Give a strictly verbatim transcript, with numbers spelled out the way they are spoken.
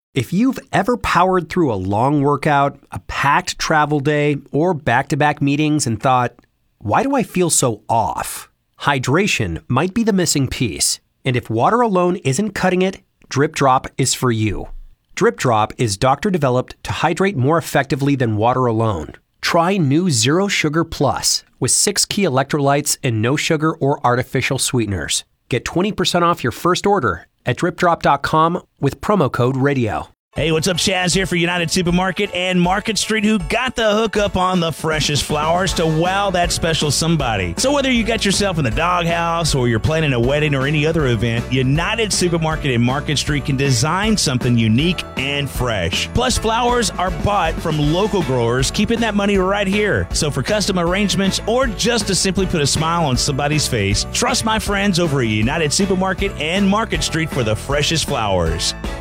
If you've ever powered through a long workout, a packed travel day, or back-to-back meetings and thought, why do I feel so off? Hydration might be the missing piece. And if water alone isn't cutting it, Drip Drop is for you. Drip Drop is doctor-developed to hydrate more effectively than water alone. Try new Zero Sugar Plus with six key electrolytes and no sugar or artificial sweeteners. Get twenty percent off your first order at drip drop dot com with promo code radio. Hey, what's up? Chaz here for United Supermarket and Market Street, who got the hookup on the freshest flowers to wow that special somebody. So whether you got yourself in the doghouse or you're planning a wedding or any other event, United Supermarket and Market Street can design something unique and fresh. Plus, flowers are bought from local growers, keeping that money right here. So for custom arrangements or just to simply put a smile on somebody's face, trust my friends over at United Supermarket and Market Street for the freshest flowers.